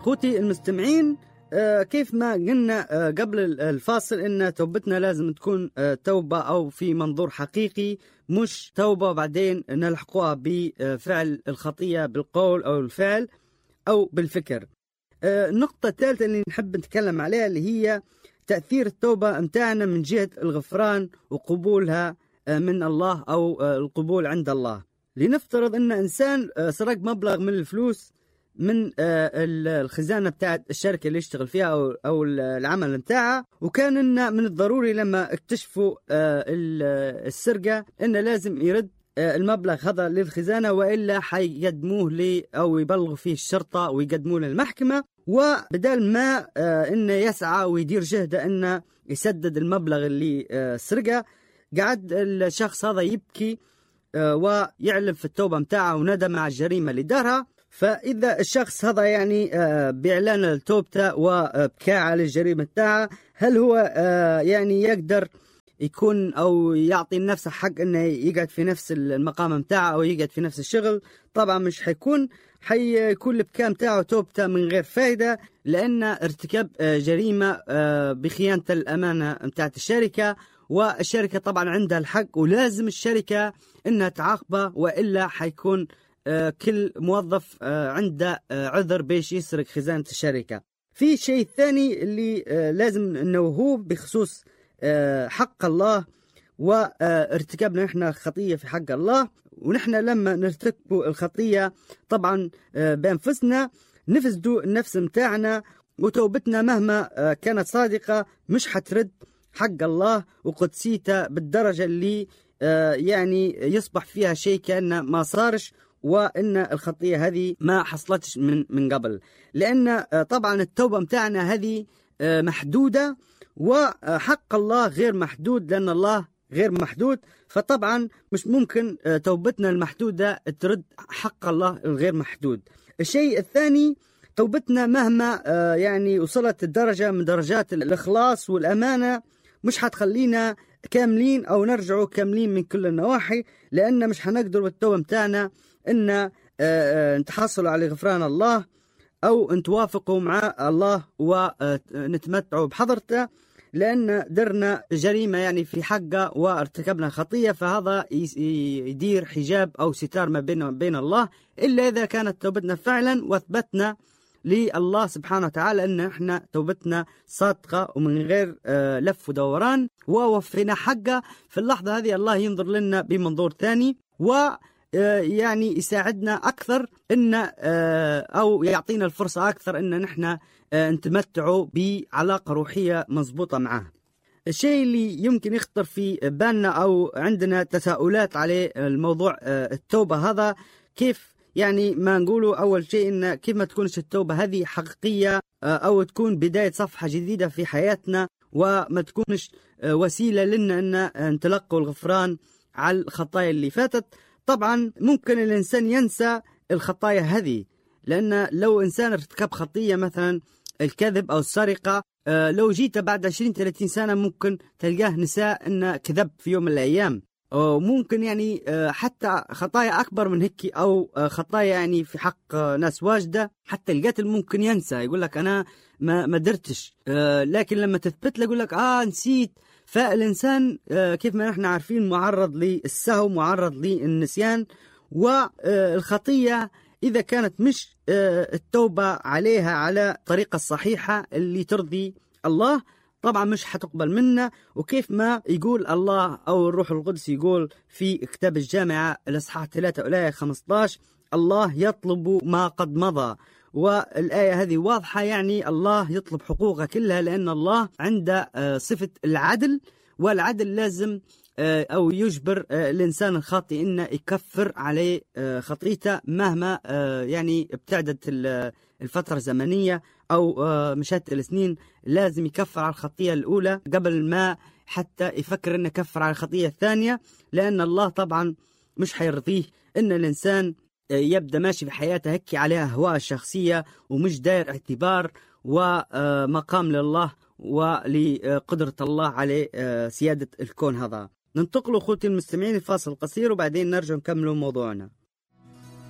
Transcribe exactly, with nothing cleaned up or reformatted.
خوتي المستمعين، آه كيف ما قلنا آه قبل الفاصل إن توبتنا لازم تكون آه توبة أو في منظور حقيقي، مش توبة وبعدين نلحقوها بفعل الخطية بالقول أو الفعل أو بالفكر. آه النقطة الثالثة اللي نحب نتكلم عليها اللي هي تأثير التوبة متاعنا من جهة الغفران وقبولها آه من الله أو آه القبول عند الله. لنفترض أن إنسان آه سرق مبلغ من الفلوس من الخزانة بتاعت الشركة اللي يشتغل فيها أو, أو العمل بتاعها، وكان إنه من الضروري لما اكتشفوا السرقة إنه لازم يرد المبلغ هذا للخزانة، وإلا حيقدموه لي أو يبلغوا فيه الشرطة ويقدموه للمحكمة. وبدل ما إنه يسعى ويدير جهده إنه يسدد المبلغ اللي سرقه، قعد الشخص هذا يبكي ويعلم في التوبة متاعه وندم على الجريمة اللي دارها. فإذا الشخص هذا يعني بإعلان توبته وبكاء على الجريمة تاعه، هل هو يعني يقدر يكون أو يعطي نفسه حق إنه يقعد في نفس المقام متاعه أو يقعد في نفس الشغل؟ طبعا مش حيكون، حيكون البكاء متاعه توبته من غير فائدة، لأن ارتكاب جريمة بخيانة الأمانة متاعت الشركة، والشركة طبعا عندها الحق ولازم الشركة إنها تعاقبه، وإلا حيكون كل موظف عنده عذر بيش يسرق خزانة الشركة. في شيء ثاني اللي لازم نوهوه بخصوص حق الله وارتكابنا نحن خطية في حق الله. ونحن لما نرتكب الخطية طبعا بأنفسنا نفسدوا النفس متاعنا، وتوبتنا مهما كانت صادقة مش حترد حق الله وقدسيته بالدرجة اللي يعني يصبح فيها شيء كأنه ما صارش، وإن الخطية هذه ما حصلتش من من قبل. لأن طبعا التوبة متاعنا هذه محدودة، وحق الله غير محدود لأن الله غير محدود. فطبعا مش ممكن توبتنا المحدودة ترد حق الله الغير محدود. الشيء الثاني، توبتنا مهما يعني وصلت الدرجة من درجات الإخلاص والأمانة مش حتخلينا كاملين أو نرجعوا كاملين من كل النواحي، لأن مش حنقدر بالتوبة متاعنا إن نتحصلوا على غفران الله أو نتوافقوا مع الله ونتمتعوا بحضرته، لأن درنا جريمة يعني في حقه وارتكبنا خطية، فهذا يدير حجاب أو ستار ما بيننا وبين الله، إلا إذا كانت توبتنا فعلا واثبتنا لله سبحانه وتعالى أن احنا توبتنا صادقة ومن غير لف ودوران ووفينا حقه. في اللحظة هذه الله ينظر لنا بمنظور ثاني، و يعني يساعدنا أكثر إن أو يعطينا الفرصة أكثر إن نحن نتمتعوا بعلاقة روحية مضبوطة معه. الشيء اللي يمكن يخطر في بالنا أو عندنا تساؤلات عليه الموضوع التوبة هذا، كيف يعني ما نقوله أول شيء إن كيف ما تكونش التوبة هذه حقيقية أو تكون بداية صفحة جديدة في حياتنا، وما تكونش وسيلة لنا أن نتلقوا الغفران على الخطايا اللي فاتت. طبعا ممكن الإنسان ينسى الخطايا هذه، لأن لو إنسان ارتكب خطية مثلا الكذب أو السرقة، لو جيت بعد عشرين ثلاثين سنة ممكن تلقاه نساء أنه كذب في يوم من الأيام، وممكن يعني حتى خطايا أكبر من هيك أو خطايا يعني في حق ناس واجدة، حتى القتل ممكن ينسى، يقول لك أنا ما ما درتش، لكن لما تثبت له يقول لك آه نسيت. فالإنسان كيف ما نحن عارفين معرض للسهو، معرض للنسيان. والخطية إذا كانت مش التوبة عليها على الطريقة الصحيحة اللي ترضي الله، طبعا مش حتقبل منا. وكيف ما يقول الله أو الروح القدس يقول في كتاب الجامعة الإصحاح ثلاثة الآية خمسة عشر، الله يطلب ما قد مضى. والآية هذه واضحة، يعني الله يطلب حقوقه كلها، لأن الله عنده صفة العدل، والعدل لازم أو يجبر الإنسان الخاطئ إنه يكفر عليه خطيته مهما يعني ابتعدت الفترة الزمنية أو مشات السنين. لازم يكفر على الخطية الأولى قبل ما حتى يفكر إنه يكفر على الخطية الثانية، لأن الله طبعا مش حيرضيه إن الإنسان يبدأ ماشي في حياته هيك عليها أهواء شخصية ومش داير اعتبار ومقام لله ولقدرة الله على سيادة الكون هذا. ننتقل أخوتي المستمعين لفاصل قصير وبعدين نرجع نكمل موضوعنا.